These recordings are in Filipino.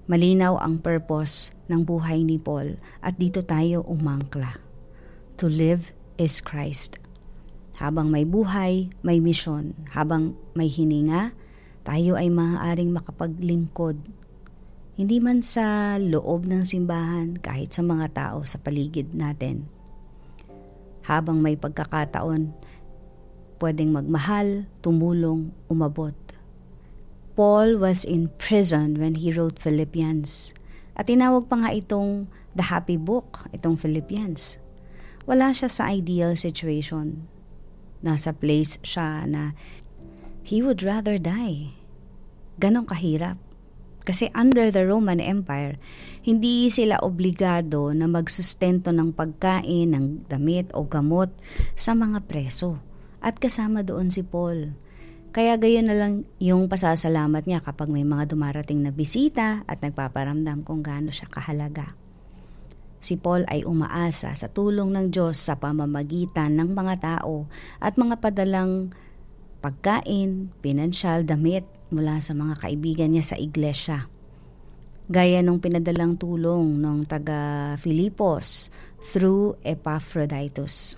Malinaw ang purpose ng buhay ni Paul at dito tayo umangkla. To live is Christ. Habang may buhay, may misyon. Habang may hininga, tayo ay maaaring makapaglingkod. Hindi man sa loob ng simbahan, kahit sa mga tao sa paligid natin. Habang may pagkakataon, pwedeng magmahal, tumulong, umabot. Paul was in prison when he wrote Philippians. At tinawag pa nga itong the happy book, itong Philippians. Wala siya sa ideal situation. Nasa place siya na he would rather die. Ganon kahirap. Kasi under the Roman Empire, hindi sila obligado na magsustento ng pagkain, ng damit o gamot sa mga preso. At kasama doon si Paul. Kaya gayon na lang yung pasasalamat niya kapag may mga dumarating na bisita at nagpaparamdam kung gaano siya kahalaga. Si Paul ay umaasa sa tulong ng Diyos sa pamamagitan ng mga tao at mga padalang pagkain, pinansyal, damit mula sa mga kaibigan niya sa iglesia. Gaya nung pinadalang tulong ng taga Filipos through Epaphroditus.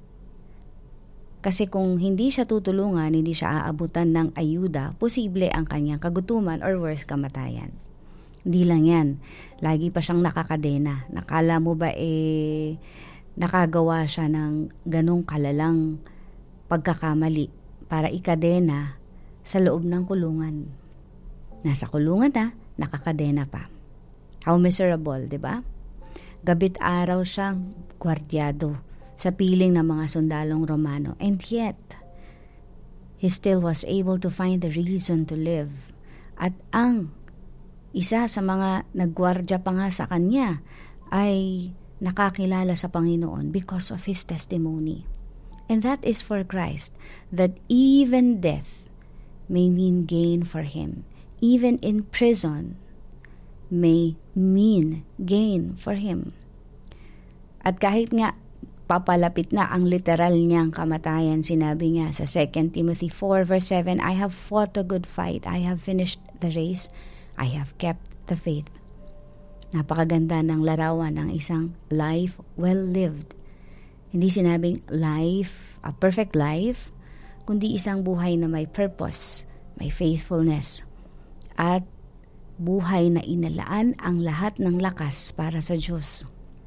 Kasi kung hindi siya tutulungan, hindi siya aabutan ng ayuda, posible ang kanyang kagutuman or worse, kamatayan. Hindi lang yan. Lagi pa siyang nakakadena. Nakala mo ba nakagawa siya ng ganong kalalang pagkakamali para ikadena sa loob ng kulungan. Nasa kulungan na, nakakadena pa. How miserable, di ba? Gabit araw siyang gwardyado sa piling ng mga sundalong Romano. And yet, he still was able to find the reason to live. At ang isa sa mga naggwardya pa nga sa kanya ay nakakilala sa Panginoon because of his testimony. And that is for Christ, that even death may mean gain for him. Even in prison may mean gain for him. At kahit nga papalapit na ang literal niyang kamatayan, sinabi niya sa 2 Timothy 4 verse 7, I have fought a good fight, I have finished the race, I have kept the faith. Napakaganda ng larawan ng isang life well lived. Hindi sinabing life, a perfect life, kundi isang buhay na may purpose, may faithfulness, at buhay na inalaan ang lahat ng lakas para sa Diyos.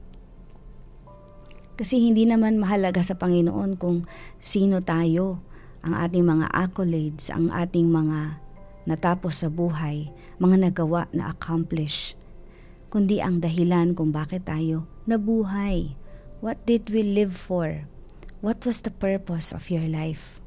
Kasi hindi naman mahalaga sa Panginoon kung sino tayo, ang ating mga accolades, ang ating mga natapos sa buhay, mga nagawa na accomplish, kundi ang dahilan kung bakit tayo nabuhay. What did we live for? What was the purpose of your life?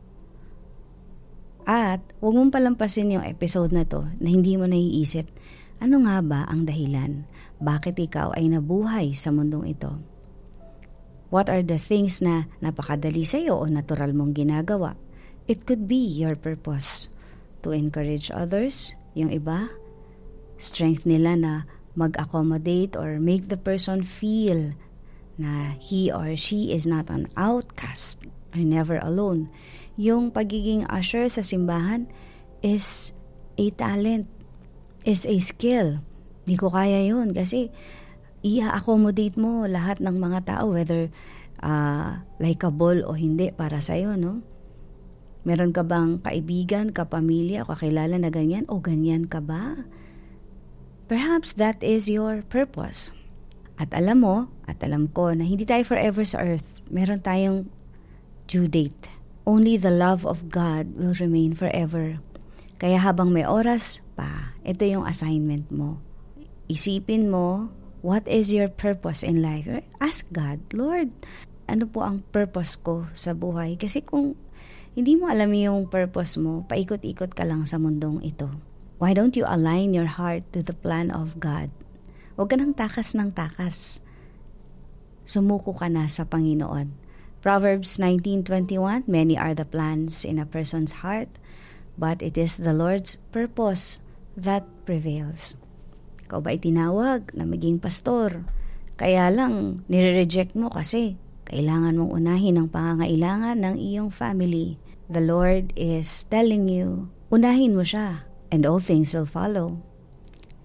At huwag mong palampasin yung episode na to na hindi mo naiisip, ano nga ba ang dahilan? Bakit ikaw ay nabuhay sa mundong ito? What are the things na napakadali sa iyo o natural mong ginagawa? It could be your purpose to encourage others, yung iba, strength nila na mag-accommodate or make the person feel na he or she is not an outcast or never alone. Yung pagiging usher sa simbahan is a talent, is a skill. Di ko kaya yun kasi i-accommodate mo lahat ng mga tao, whether likable o hindi para sa'yo, no? Meron ka bang kaibigan, kapamilya, o kakilala na ganyan? O ganyan ka ba? Perhaps that is your purpose. At alam mo, at alam ko na hindi tayo forever sa earth. Meron tayong due date. Only the love of God will remain forever. Kaya habang may oras pa, ito yung assignment mo. Isipin mo, what is your purpose in life? Ask God, Lord, ano po ang purpose ko sa buhay? Kasi kung hindi mo alam yung purpose mo, paikot-ikot ka lang sa mundong ito. Why don't you align your heart to the plan of God? Huwag ka nang takas ng takas. Sumuko ka na sa Panginoon. Proverbs 19:21, many are the plans in a person's heart, but it is the Lord's purpose that prevails. Ikaw ba itinawag na maging pastor? Kaya lang, nire-reject mo kasi kailangan mong unahin ang pangangailangan ng iyong family. The Lord is telling you, unahin mo siya, and all things will follow.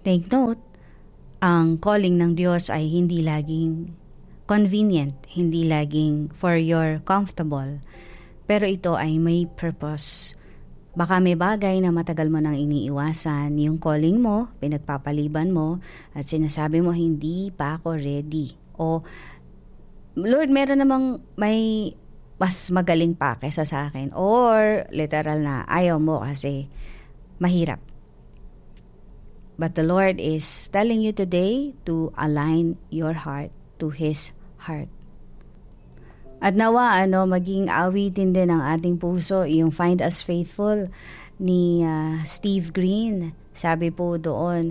Take note, ang calling ng Diyos ay hindi laging convenient, hindi laging for your comfortable. Pero ito ay may purpose. Baka may bagay na matagal mo nang iniiwasan, yung calling mo, pinagpapaliban mo, at sinasabi mo, hindi pa ako ready. O, Lord, meron namang may mas magaling pa kaysa sa akin. Or, literal na, ayaw mo kasi mahirap. But the Lord is telling you today to align your heart to His heart. At nawa, maging awitin din ng ating puso, yung Find Us Faithful ni Steve Green. Sabi po doon,